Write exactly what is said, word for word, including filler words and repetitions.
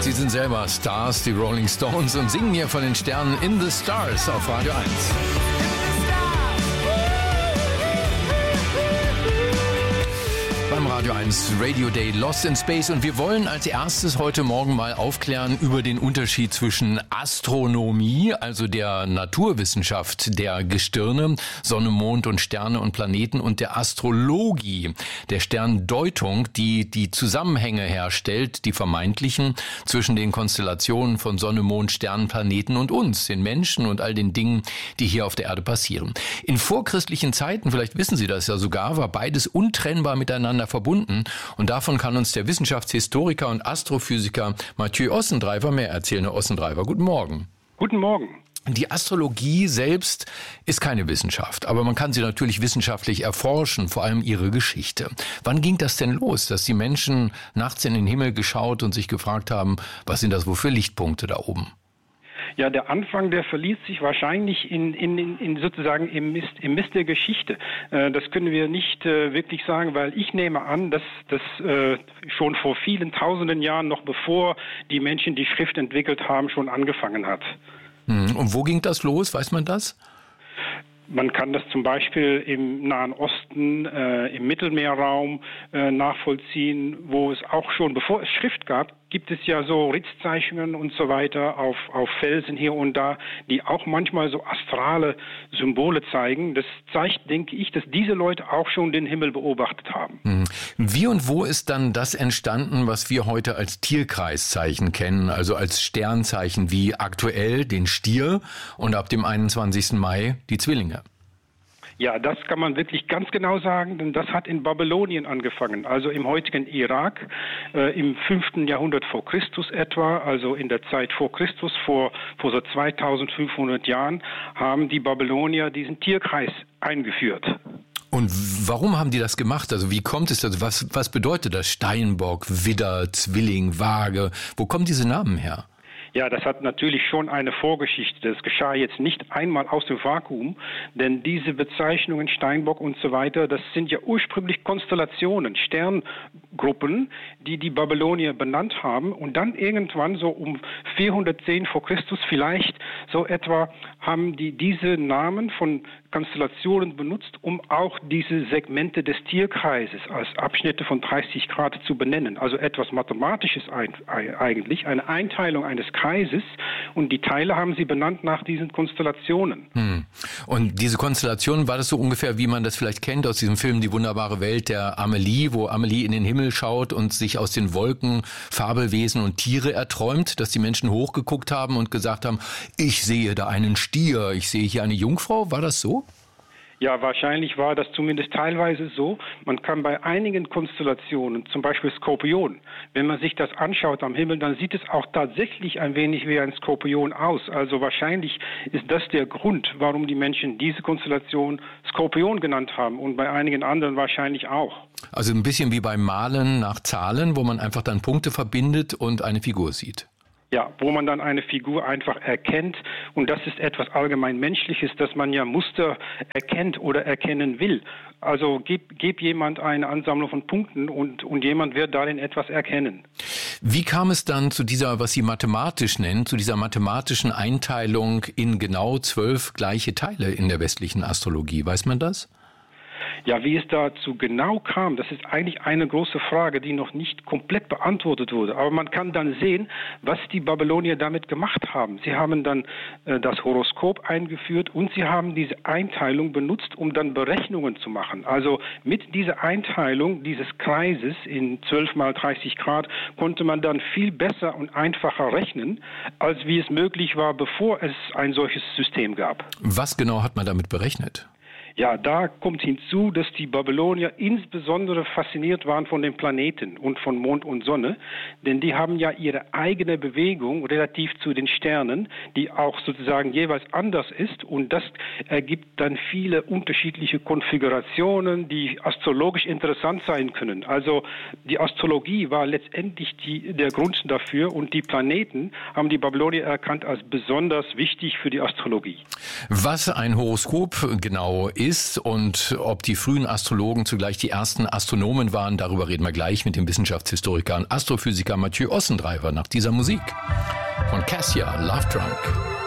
Sie sind selber Stars, die Rolling Stones, und singen hier von den Sternen In the Stars auf Radio eins. Beim Radio eins Radio Day Lost in Space, und wir wollen als erstes heute Morgen mal aufklären über den Unterschied zwischen Astronomie, also der Naturwissenschaft der Gestirne, Sonne, Mond und Sterne und Planeten, und der Astrologie, der Sterndeutung, die die Zusammenhänge herstellt, die vermeintlichen, zwischen den Konstellationen von Sonne, Mond, Sternen, Planeten und uns, den Menschen und all den Dingen, die hier auf der Erde passieren. In vorchristlichen Zeiten, vielleicht wissen Sie das ja sogar, war beides untrennbar miteinander verbunden, und davon kann uns der Wissenschaftshistoriker und Astrophysiker Mathieu Ossendreifer mehr erzählen. Herr Ossendreifer, guten Morgen. Guten Morgen. Die Astrologie selbst ist keine Wissenschaft, aber man kann sie natürlich wissenschaftlich erforschen, vor allem ihre Geschichte. Wann ging das denn los, dass die Menschen nachts in den Himmel geschaut und sich gefragt haben, was sind das wohl für Lichtpunkte da oben? Ja, der Anfang, der verliert sich wahrscheinlich in, in, in sozusagen im Mist, im Mist der Geschichte. Äh, das können wir nicht äh, wirklich sagen, weil ich nehme an, dass das äh, schon vor vielen tausenden Jahren, noch bevor die Menschen die Schrift entwickelt haben, schon angefangen hat. Hm. Und wo ging das los? Weiß man das? Man kann das zum Beispiel im Nahen Osten, äh, im Mittelmeerraum äh, nachvollziehen, wo es auch schon, bevor es Schrift gab, gibt es ja so Ritzzeichnungen und so weiter auf, auf Felsen hier und da, die auch manchmal so astrale Symbole zeigen. Das zeigt, denke ich, dass diese Leute auch schon den Himmel beobachtet haben. Wie und wo ist dann das entstanden, was wir heute als Tierkreiszeichen kennen, also als Sternzeichen wie aktuell den Stier und ab dem einundzwanzigsten Mai die Zwillinge? Ja, das kann man wirklich ganz genau sagen, denn das hat in Babylonien angefangen, also im heutigen Irak, äh, im fünften Jahrhundert vor Christus etwa, also in der Zeit vor Christus, vor, vor so zweitausendfünfhundert Jahren, haben die Babylonier diesen Tierkreis eingeführt. Und warum haben die das gemacht? Also wie kommt es dazu? Was, was bedeutet das? Steinbock, Widder, Zwilling, Waage? Wo kommen diese Namen her? Ja, das hat natürlich schon eine Vorgeschichte. Das geschah jetzt nicht einmal aus dem Vakuum, denn diese Bezeichnungen Steinbock und so weiter, das sind ja ursprünglich Konstellationen, Sterngruppen, die die Babylonier benannt haben, und dann irgendwann so um vierhundertzehn vor Christus vielleicht so etwa haben die diese Namen von Konstellationen benutzt, um auch diese Segmente des Tierkreises als Abschnitte von dreißig Grad zu benennen. Also etwas Mathematisches eigentlich, eine Einteilung eines Kreises, und die Teile haben sie benannt nach diesen Konstellationen. Hm. Und diese Konstellationen, war das so ungefähr, wie man das vielleicht kennt aus diesem Film Die wunderbare Welt der Amelie, wo Amelie in den Himmel schaut und sich aus den Wolken Fabelwesen und Tiere erträumt, dass die Menschen hochgeguckt haben und gesagt haben, ich sehe da einen Stier, ich sehe hier eine Jungfrau, war das so? Ja, wahrscheinlich war das zumindest teilweise so. Man kann bei einigen Konstellationen, zum Beispiel Skorpion, wenn man sich das anschaut am Himmel, dann sieht es auch tatsächlich ein wenig wie ein Skorpion aus. Also wahrscheinlich ist das der Grund, warum die Menschen diese Konstellation Skorpion genannt haben, und bei einigen anderen wahrscheinlich auch. Also ein bisschen wie beim Malen nach Zahlen, wo man einfach dann Punkte verbindet und eine Figur sieht. Ja, wo man dann eine Figur einfach erkennt, und das ist etwas allgemein Menschliches, dass man ja Muster erkennt oder erkennen will. Also gib, gib jemand eine Ansammlung von Punkten und, und jemand wird darin etwas erkennen. Wie kam es dann zu dieser, was Sie mathematisch nennen, zu dieser mathematischen Einteilung in genau zwölf gleiche Teile in der westlichen Astrologie? Weiß man das? Ja, wie es dazu genau kam, das ist eigentlich eine große Frage, die noch nicht komplett beantwortet wurde. Aber man kann dann sehen, was die Babylonier damit gemacht haben. Sie haben dann äh, das Horoskop eingeführt, und sie haben diese Einteilung benutzt, um dann Berechnungen zu machen. Also mit dieser Einteilung dieses Kreises in zwölf mal dreißig Grad konnte man dann viel besser und einfacher rechnen, als wie es möglich war, bevor es ein solches System gab. Was genau hat man damit berechnet? Ja, da kommt hinzu, dass die Babylonier insbesondere fasziniert waren von den Planeten und von Mond und Sonne, denn die haben ja ihre eigene Bewegung relativ zu den Sternen, die auch sozusagen jeweils anders ist, und das ergibt dann viele unterschiedliche Konfigurationen, die astrologisch interessant sein können. Also die Astrologie war letztendlich die, der Grund dafür, und die Planeten haben die Babylonier erkannt als besonders wichtig für die Astrologie. Was ein Horoskop genau ist, ist und ob die frühen Astrologen zugleich die ersten Astronomen waren, darüber reden wir gleich mit dem Wissenschaftshistoriker und Astrophysiker Mathieu Ossendreifer nach dieser Musik von Cassia, Love Drunk.